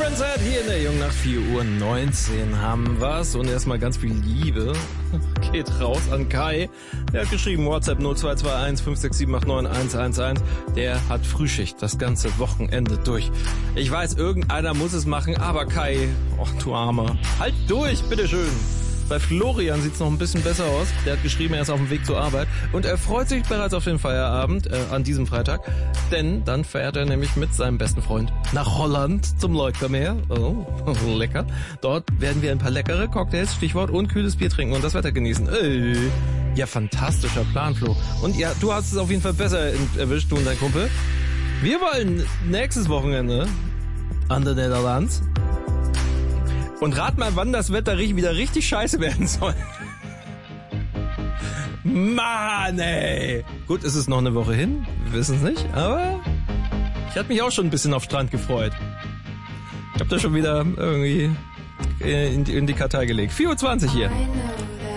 Sunset hier in der Jungen Nacht, 4:19 Uhr haben wir's. Und erstmal ganz viel Liebe geht raus an Kai. Der hat geschrieben, WhatsApp 0221 56789 111. Der hat Frühschicht das ganze Wochenende durch. Ich weiß, irgendeiner muss es machen, aber Kai, ach du Armer, halt durch, bitteschön. Bei Florian sieht's noch ein bisschen besser aus. Der hat geschrieben, er ist auf dem Weg zur Arbeit. Und er freut sich bereits auf den Feierabend an diesem Freitag. Denn dann fährt er nämlich mit seinem besten Freund nach Holland zum Leuchtermeer. Oh, lecker. Dort werden wir ein paar leckere Cocktails, Stichwort, und kühles Bier trinken und das Wetter genießen. Ja, fantastischer Plan, Flo. Und ja, du hast es auf jeden Fall besser erwischt, du und dein Kumpel. Wir wollen nächstes Wochenende an der Netherlands. Und rat mal, wann das Wetter wieder richtig scheiße werden soll. Mann, ey. Gut, es ist noch eine Woche hin. Wir wissen es nicht, aber ich hatte mich auch schon ein bisschen auf Strand gefreut. Ich habe da schon wieder irgendwie in die Kartei gelegt. 4:20 Uhr hier.